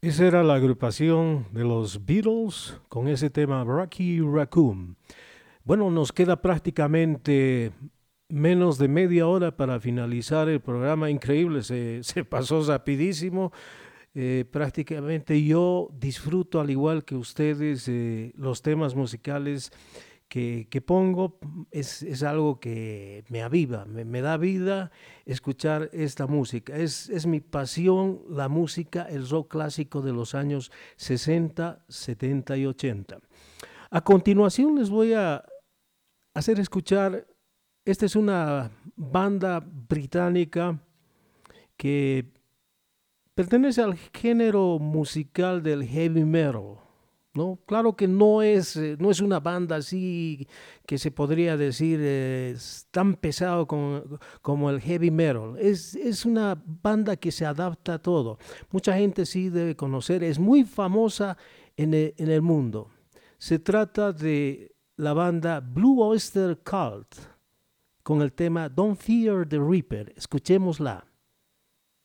Esa era la agrupación de los Beatles con ese tema Rocky Raccoon. Bueno, nos queda prácticamente menos de media hora para finalizar el programa. Increíble, se pasó rapidísimo. Prácticamente yo disfruto, al igual que ustedes, los temas musicales que pongo. Es algo que me aviva, me da vida escuchar esta música. Es mi pasión, la música, el rock clásico de los años 60, 70 y 80. A continuación les voy a hacer escuchar, esta es una banda británica que pertenece al género musical del heavy metal. ¿No? Claro que no es una banda así que se podría decir tan pesado como el heavy metal. Es una banda que se adapta a todo. Mucha gente sí debe conocer, es muy famosa en el mundo. Se trata de la banda Blue Oyster Cult con el tema Don't Fear the Reaper. Escuchémosla.